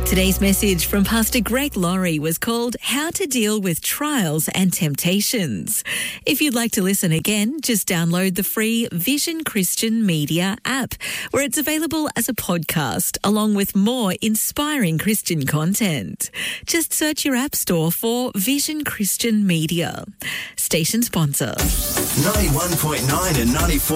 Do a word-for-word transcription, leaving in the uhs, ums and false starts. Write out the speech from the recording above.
Today's message from Pastor Greg Laurie was called How to Deal with Trials and Temptations. If you'd like to listen again, just download the free Vision Christian Media app, where it's available as a podcast along with more inspiring Christian content. Just search your app store for Vision Christian Media. Station sponsor. ninety-one point nine and ninety-four